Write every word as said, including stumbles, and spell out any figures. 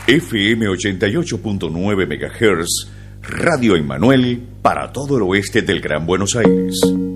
F M ochenta y ocho punto nueve megahertz, Radio Emmanuel para todo el oeste del Gran Buenos Aires.